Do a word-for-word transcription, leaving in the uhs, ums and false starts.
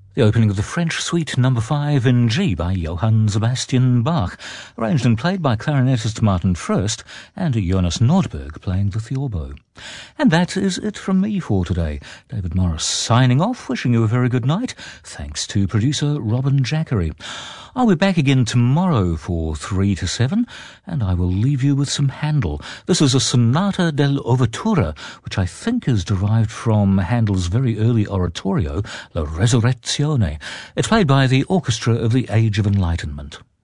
The opening of the French Suite Number five in G by Johann Sebastian Bach, arranged and played by clarinetist Martin Frost and Jonas Nordberg playing the theorbo. And that is it from me for today. David Morris signing off, wishing you a very good night, thanks to producer Robin Jackery. I'll be back again tomorrow for three to seven, and I will leave you with some Handel. This is a Sonata dell'Ovatura, which I think is derived from Handel's very early oratorio, La Resurrezione. It's played by the Orchestra of the Age of Enlightenment.